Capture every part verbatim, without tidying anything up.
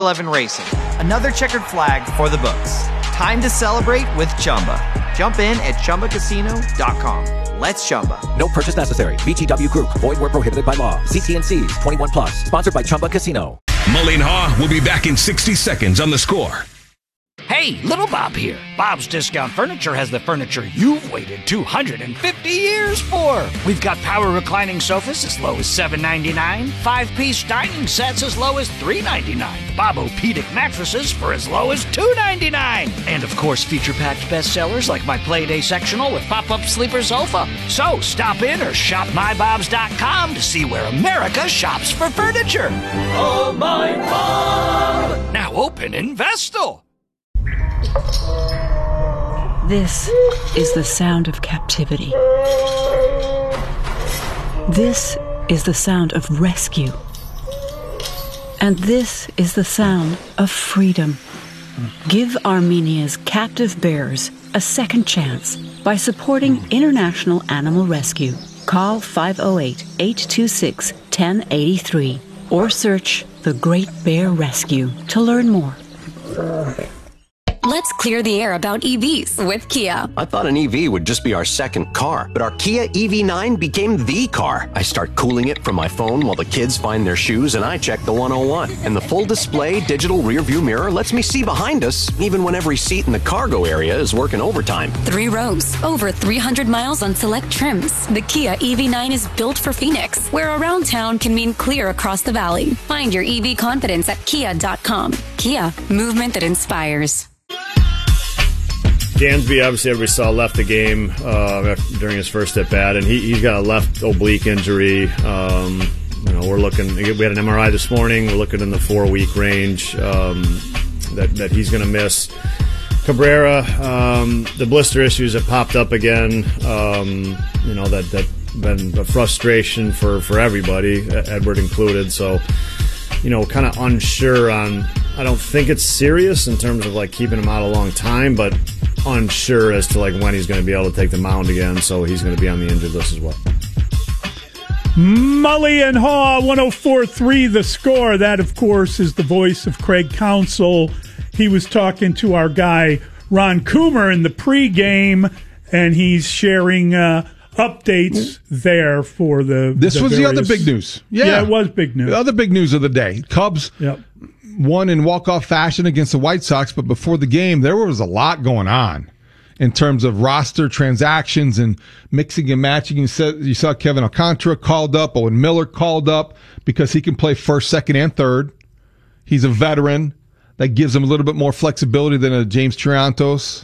eleven Racing, another checkered flag for the books. Time to celebrate with Chumba. Jump in at chumba casino dot com. Let's Chumba. No purchase necessary. V G W Group. Void where prohibited by law. See T and C's. twenty-one plus. Sponsored by Chumba Casino. Mully and Haw will be back in sixty seconds on The Score. Hey, Little Bob here. Bob's Discount Furniture has the furniture you've waited two hundred fifty years for. We've got power reclining sofas as low as seven ninety-nine, five-piece dining sets as low as three ninety-nine, Bob-O-Pedic mattresses for as low as two ninety-nine, and of course feature-packed bestsellers like my Playday sectional with pop-up sleeper sofa. So stop in or shop my bobs dot com to see where America shops for furniture. Oh, my Bob! Now open in Vestal. This is the sound of captivity. This is the sound of rescue. And this is the sound of freedom. Give Armenia's captive bears a second chance by supporting International Animal Rescue. Call five oh eight, eight two six, one oh eight three or search The Great Bear Rescue to learn more. Let's clear the air about E Vs with Kia. I thought an E V would just be our second car, but our Kia E V nine became the car. I start cooling it from my phone while the kids find their shoes, and I check the one oh one. And the full display digital rear view mirror lets me see behind us, even when every seat in the cargo area is working overtime. Three rows, over three hundred miles on select trims. The Kia E V nine is built for Phoenix, where around town can mean clear across the valley. Find your E V confidence at kia dot com. Kia, movement that inspires. Dansby, obviously, everybody saw, left the game uh, during his first at bat, and he, he's got a left oblique injury. Um, you know, we're looking. We had an M R I this morning. We're looking in the four-week range um, that that he's going to miss. Cabrera, um, the blister issues have popped up again. Um, you know that that been a frustration for, for everybody, Edward included. So, you know, kind of unsure on. I don't think it's serious in terms of like keeping him out a long time, but unsure as to like when he's going to be able to take the mound again. So he's going to be on the injured list as well. Mully and Haw, one oh four point three The Score. That, of course, is the voice of Craig Counsell. He was talking to our guy Ron Coomer in the pregame, and he's sharing uh, updates there for the. This the was various... the other big news. Yeah. yeah, it was big news. The other big news of the day. Cubs. Yep. Won in walk-off fashion against the White Sox, but before the game, there was a lot going on in terms of roster transactions and mixing and matching. You saw, you saw Kevin Alcantara called up, Owen Miller called up because he can play first, second, and third. He's a veteran. That gives him a little bit more flexibility than a James Triantos.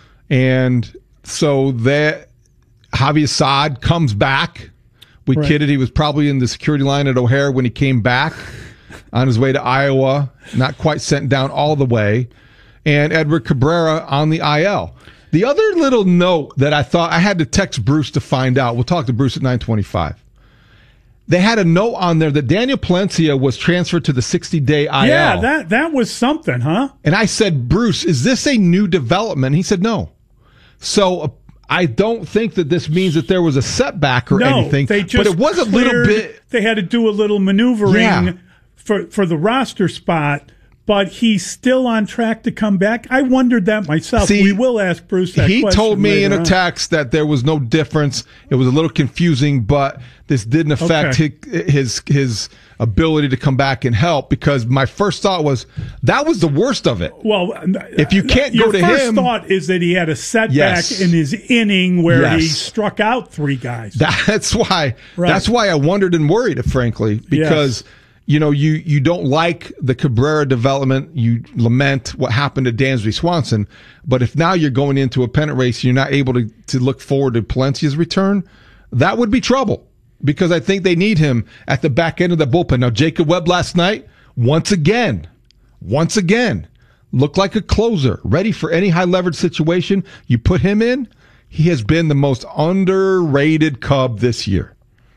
And so that Javi Assad comes back. We Right. kidded he was probably in the security line at O'Hare when he came back. On his way to Iowa, not quite sent down all the way, and Edward Cabrera on the I L. The other little note that I thought I had to text Bruce to find out, we'll talk to Bruce at nine twenty-five. They had a note on there that Daniel Palencia was transferred to the sixty-day I L. Yeah, that, that was something, huh? And I said, Bruce, is this a new development? He said, no. So uh, I don't think that this means that there was a setback or no, anything, they just but it was a cleared, little bit. They had to do a little maneuvering. Yeah. For, for the roster spot, but he's still on track to come back. I wondered that myself. See, we will ask Bruce that he question told me in a on. text that there was no difference. It was a little confusing, but this didn't affect Okay. his, his his ability to come back and help, because my first thought was that was the worst of it. Well, if you can't your go to first him, thought is that he had a setback Yes. in his inning where he Yes. struck out three guys. that's why Right. that's why I wondered and worried, frankly, because Yes. you know you you don't like the Cabrera development. You lament what happened to Dansby Swanson, but if now you're going into a pennant race, you're not able to to look forward to Palencia's return, that would be trouble. Because I think they need him at the back end of the bullpen. Now, Jacob Webb last night, once again, once again, looked like a closer, ready for any high leverage situation. You put him in, he has been the most underrated Cub this year.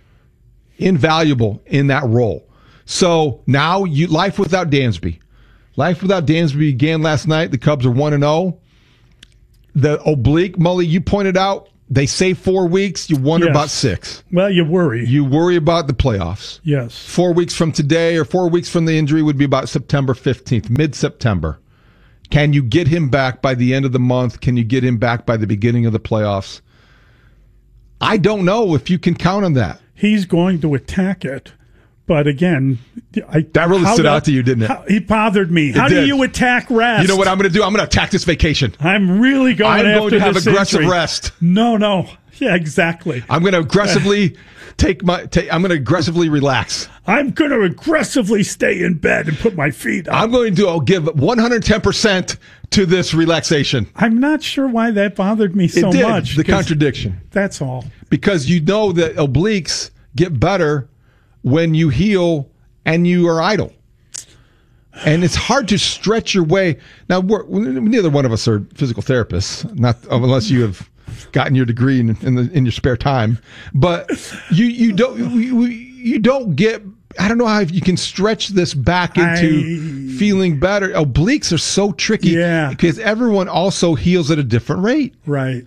Invaluable in that role. So now you life without Dansby. Life without Dansby began last night. The Cubs are one and oh. The oblique, Mully, you pointed out, They say four weeks. You wonder Yes. about six. Well, you worry. You worry about the playoffs. Yes. Four weeks from today or four weeks from the injury would be about September fifteenth, mid-September. Can you get him back by the end of the month? Can you get him back by the beginning of the playoffs? I don't know if you can count on that. He's going to attack it. But again, I, that really stood out to you, didn't it? How, he bothered me. It How did. do you attack rest? You know what I'm going to do? I'm going to attack this vacation. I'm really going I'm after going to have this aggressive injury. rest. No, no. Yeah, exactly. I'm going to aggressively take my. Take, I'm going to aggressively relax. I'm going to aggressively stay in bed and put my feet up. I'm going to I'll give one hundred ten percent to this relaxation. I'm not sure why that bothered me so it did, much. The contradiction. That's all. Because you know that obliques get better when you heal and you are idle. And it's hard to stretch your way. Now, we're, neither one of us are physical therapists, not unless you have gotten your degree in, in, the, in your spare time. But you you don't you, you don't get. I don't know how you can stretch this back into I, feeling better. Obliques are so tricky, yeah, because everyone also heals at a different rate, right?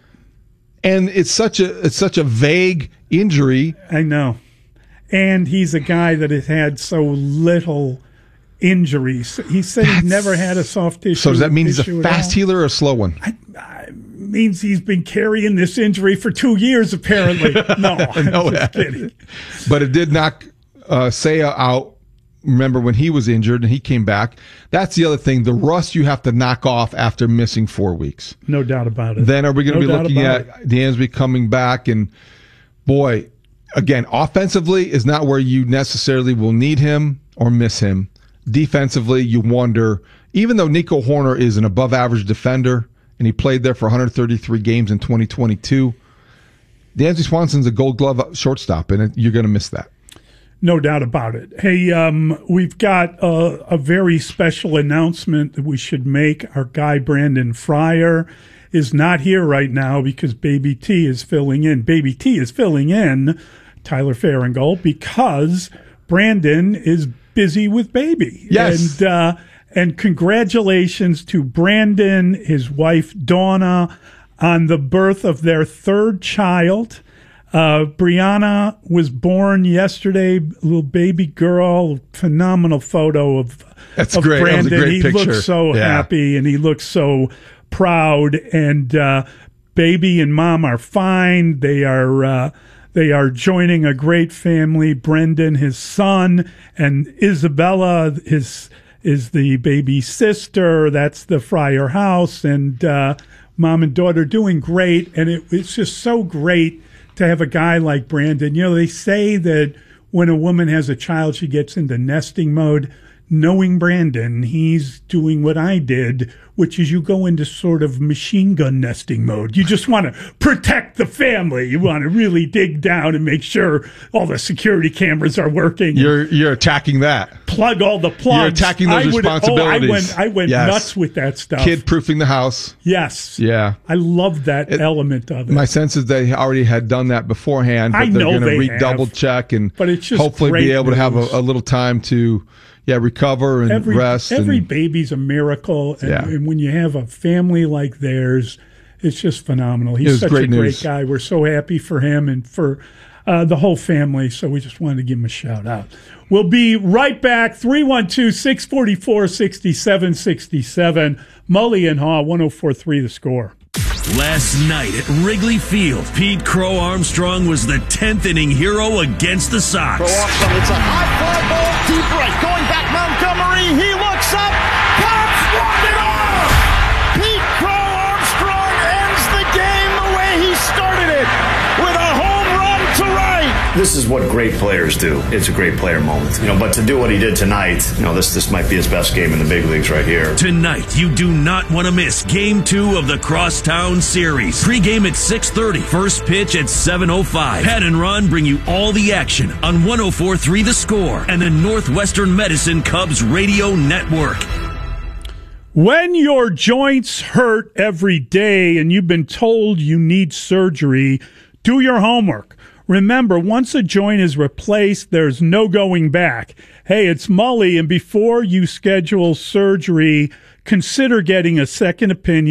And it's such a it's such a vague injury. I know. And he's a guy that has had so little injuries. He said That's, he's never had a soft tissue. So does that mean he's a issue fast healer or a slow one? I, I, means he's been carrying this injury for two years, apparently. No, no I'm just kidding. But it did knock uh, Seiya out. Remember when he was injured and he came back? That's the other thing. The rust you have to knock off after missing four weeks. No doubt about it. Then are we going to no be looking at it. Dansby coming back? And boy, again, offensively is not where you necessarily will need him or miss him. Defensively, you wonder, even though Nico Horner is an above-average defender, and he played there for one hundred thirty-three games in twenty twenty-two, Dansby Swanson's a gold glove shortstop, and you're going to miss that. No doubt about it. Hey, um, we've got a, a very special announcement that we should make. Our guy, Brandon Fryer, is not here right now because Baby T is filling in. Baby T is filling in Tyler Farringold because Brandon is busy with baby. Yes. And, uh, and congratulations to Brandon, his wife, Donna, on the birth of their third child. Uh, Brianna was born yesterday, little baby girl, phenomenal photo of, That's of great. Brandon. That was a great he picture. looks so Yeah. happy and he looks so proud. And uh, baby and mom are fine. They are uh, they are joining a great family. Brendan, his son, and Isabella, his is the baby sister. That's the Fryer house, and uh, mom and daughter doing great. And it, it's just so great to have a guy like Brandon. You know, they say that when a woman has a child, she gets into nesting mode. Knowing Brandon, he's doing what I did, which is you go into sort of machine gun nesting mode. You just want to protect the family. You want to really dig down and make sure all the security cameras are working. You're you're attacking that. Plug all the plugs. You're attacking those I would, responsibilities. Oh, I went, I went Yes. nuts with that stuff. Kid-proofing the house. Yes. Yeah. I love that It- element of it. My sense is they already had done that beforehand, but I they're know going to they redouble have. check and But it's just hopefully great be able to have a, news. a little time to yeah recover and every, rest. Every and, baby's a miracle, and, Yeah. and when you have a family like theirs, it's just phenomenal. It He's was such great a great news. guy. We're so happy for him and for uh, the whole family, so we just wanted to give him a shout out. We'll be right back, three one two, six four four, six seven six seven, Mully and Haw, one oh four point three The Score. Last night at Wrigley Field, Pete Crow Armstrong was the tenth inning hero against the Sox. Crow Armstrong, it's a high fly ball, deep right, going back Montgomery, he looks up, pops, walked it off! Pete Crow Armstrong ends the game the way he started it, with a home run to right! This is what great players do. It's a great player moment. You know, but to do what he did tonight, you know, this this might be his best game in the big leagues right here. Tonight, you do not want to miss Game two of the Crosstown Series. Pre-game at six thirty, first pitch at seven oh five. Pat and Ron bring you all the action on one oh four point three The Score and the Northwestern Medicine Cubs Radio Network. When your joints hurt every day and you've been told you need surgery, do your homework. Remember, once a joint is replaced, there's no going back. Hey, it's Mully, and before you schedule surgery, consider getting a second opinion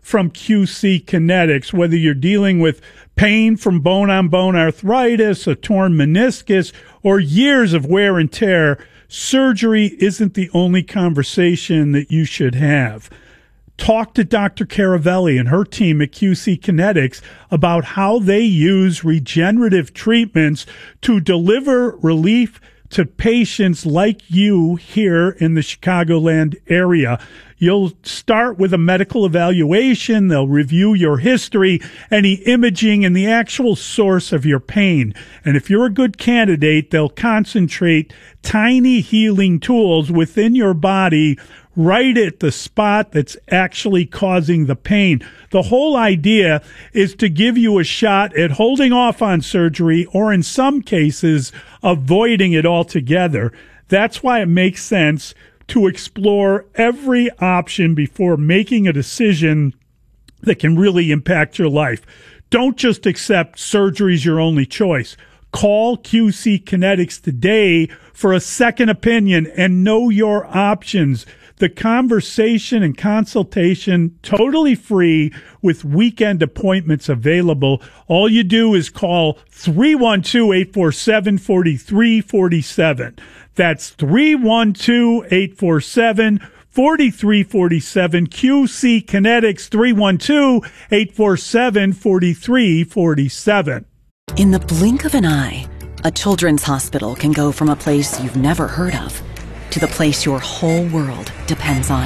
from Q C Kinetics. Whether you're dealing with pain from bone-on-bone arthritis, a torn meniscus, or years of wear and tear, surgery isn't the only conversation that you should have. Talk to Doctor Caravelli and her team at Q C Kinetics about how they use regenerative treatments to deliver relief to patients like you here in the Chicagoland area. You'll start with a medical evaluation. They'll review your history, any imaging, and the actual source of your pain. And if you're a good candidate, they'll concentrate tiny healing tools within your body right at the spot that's actually causing the pain. The whole idea is to give you a shot at holding off on surgery, or in some cases, avoiding it altogether. That's why it makes sense to explore every option before making a decision that can really impact your life. Don't just accept surgery's your only choice. Call Q C Kinetics today for a second opinion and know your options. The conversation and consultation, totally free with weekend appointments available. All you do is call three one two, eight four seven, four three four seven. That's three one two, eight four seven, four three four seven. Q C Kinetics, three one two, eight four seven, four three four seven. In the blink of an eye, a children's hospital can go from a place you've never heard of to the place your whole world depends on.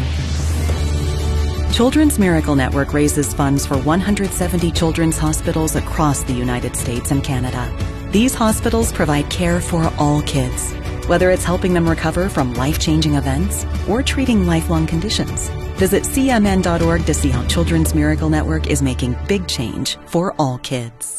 Children's Miracle Network raises funds for one hundred seventy children's hospitals across the United States and Canada. These hospitals provide care for all kids, whether it's helping them recover from life-changing events or treating lifelong conditions. Visit C M N dot org to see how Children's Miracle Network is making big change for all kids.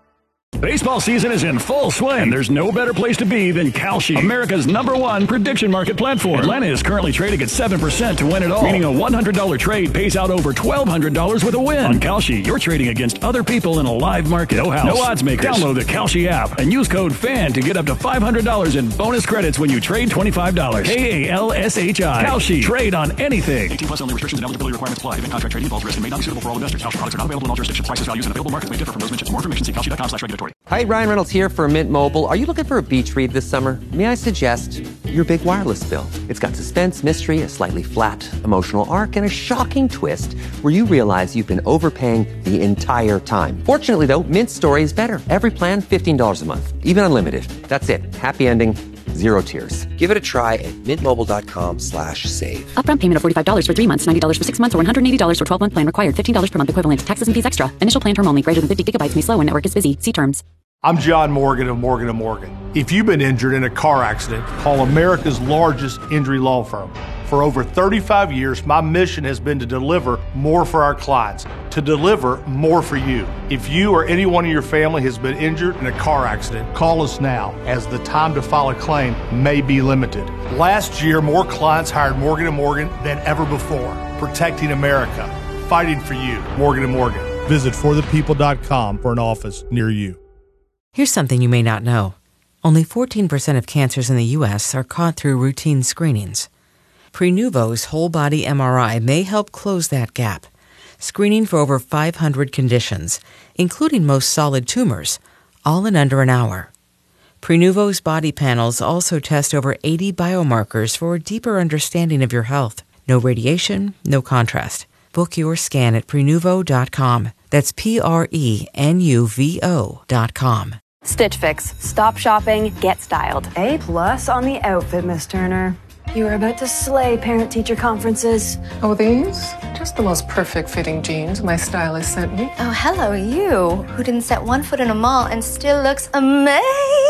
Baseball season is in full swing, and there's no better place to be than Kalshi, America's number one prediction market platform. Atlanta is currently trading at seven percent to win it all, meaning a one hundred dollars trade pays out over twelve hundred dollars with a win. On Kalshi, you're trading against other people in a live market. No house, no odds makers. Download the Kalshi app and use code FAN to get up to five hundred dollars in bonus credits when you trade twenty-five dollars. K A L S H I. Kalshi. Trade on anything. eighteen plus only. Restrictions and eligibility requirements apply. Event contract trading involves risk and may not be suitable for all investors. Kalshi products are not available in all jurisdictions. Prices, values, and available markets may differ from those mentioned. For more information, see kalshi dot com slash regulatory. Hi, Ryan Reynolds here for Mint Mobile. Are you looking for a beach read this summer? May I suggest your big wireless bill? It's got suspense, mystery, a slightly flat emotional arc, and a shocking twist where you realize you've been overpaying the entire time. Fortunately, though, Mint's story is better. Every plan, fifteen dollars a month, even unlimited. That's it. Happy ending. Zero tears. Give it a try at mintmobile.com slash save. Upfront payment of forty-five dollars for three months, ninety dollars for six months, or one hundred eighty dollars for twelve-month plan required. fifteen dollars per month equivalent. Taxes and fees extra. Initial plan term only. Greater than fifty gigabytes may slow when network is busy. See terms. I'm John Morgan of Morgan and Morgan. If you've been injured in a car accident, call America's largest injury law firm. For over thirty-five years, my mission has been to deliver more for our clients, to deliver more for you. If you or anyone in your family has been injured in a car accident, call us now, as the time to file a claim may be limited. Last year, more clients hired Morgan and Morgan than ever before, protecting America, fighting for you. Morgan and Morgan. Visit for the people dot com for an office near you. Here's something you may not know. Only fourteen percent of cancers in the U S are caught through routine screenings. Prenuvo's whole-body M R I may help close that gap, screening for over five hundred conditions, including most solid tumors, all in under an hour. Prenuvo's body panels also test over eighty biomarkers for a deeper understanding of your health. No radiation, no contrast. Book your scan at Prenuvo dot com. That's P R E N U V O dot com. Stitch Fix. Stop shopping, get styled. A plus on the outfit, Miss Turner. You were about to slay parent-teacher conferences. Oh, these? Just the most perfect fitting jeans my stylist sent me. Oh, hello, you, who didn't set one foot in a mall and still looks amazing.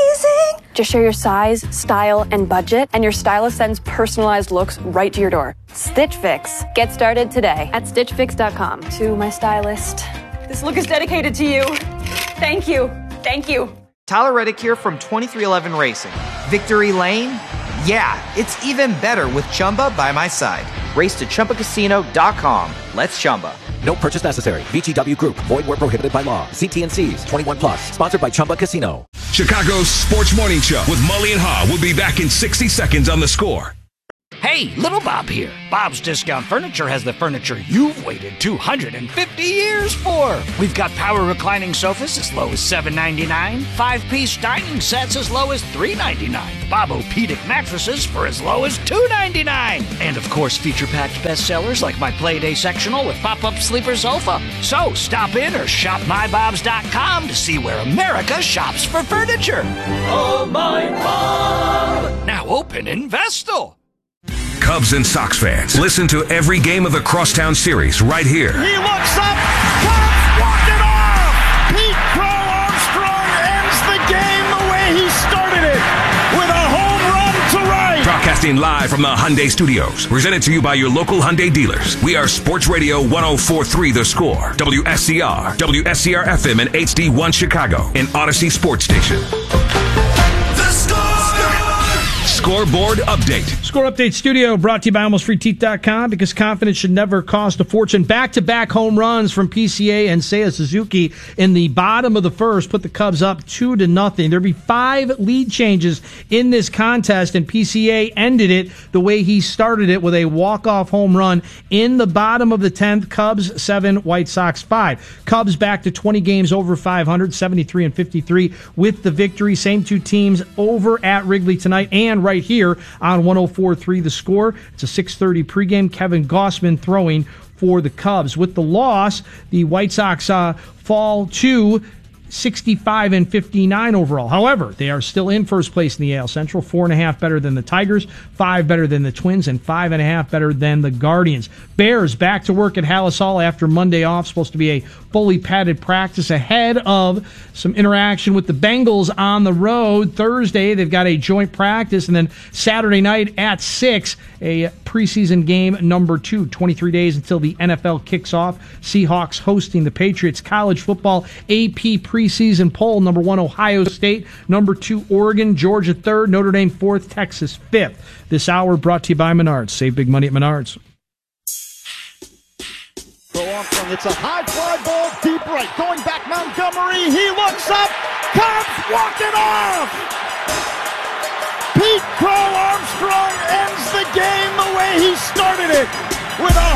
Just share your size, style, and budget, and your stylist sends personalized looks right to your door. Stitch Fix. Get started today at stitch fix dot com. To my stylist. This look is dedicated to you. Thank you. Thank you. Tyler Reddick here from twenty-three eleven Racing. Victory Lane? Yeah, it's even better with Chumba by my side. Race to Chumba Casino dot com. Let's Chumba. No purchase necessary. V G W Group. Void where prohibited by law. See T and C's. twenty-one plus. Sponsored by Chumba Casino. Chicago's Sports Morning Show with Mully and Haw will be back in sixty seconds on The Score. Hey, Little Bob here. Bob's Discount Furniture has the furniture you've waited two hundred fifty years for. We've got power reclining sofas as low as seven ninety-nine, five-piece dining sets as low as three ninety-nine, Bob-O-Pedic mattresses for as low as two ninety-nine, and of course feature-packed bestsellers like my Playday sectional with pop-up sleeper sofa. So stop in or shop my bobs dot com to see where America shops for furniture. Oh, my Bob! Now open in Vestal. Cubs and Sox fans, listen to every game of the Crosstown Series right here. He looks up. Cubs walk it off. Pete Crow Armstrong ends the game the way he started it, with a home run to right. Broadcasting live from the Hyundai Studios. Presented to you by your local Hyundai dealers. We are Sports Radio one oh four point three The Score. W S C R, W S C R F M, and H D one Chicago. And Odyssey Sports Station. The Score! Scoreboard update. Score Update Studio brought to you by almost free teeth dot com, because confidence should never cost a fortune. Back-to-back home runs from P C A and Seiya Suzuki in the bottom of the first put the Cubs up two to nothing. There'll be five lead changes in this contest, and P C A ended it the way he started it, with a walk-off home run in the bottom of the tenth. Cubs seven, White Sox five. Cubs back to twenty games over five hundred, seventy-three and fifty-three with the victory. Same two teams over at Wrigley tonight and right here on one oh four point three The Score. It's a six thirty pregame. Kevin Gossman throwing for the Cubs. With the loss, the White Sox uh, fall to sixty-five and fifty-nine overall. However, they are still in first place in the A L Central, four and a half better than the Tigers, five better than the Twins, and five and a half better than the Guardians. Bears back to work at Halas Hall after Monday off. Supposed to be a fully padded practice ahead of some interaction with the Bengals on the road. Thursday, they've got a joint practice, and then Saturday night at six, a preseason game number two. twenty-three days until the N F L kicks off. Seahawks hosting the Patriots. College football A P preseason poll: number one, Ohio State; number two, Oregon; Georgia third; Notre Dame fourth; Texas fifth. This hour brought to you by Menards. Save big money at Menards. Crow Armstrong, it's a high fly ball, deep right. Going back, Montgomery. He looks up. Cubs walk it off. Pete Crow Armstrong ends the game the way he started it, with a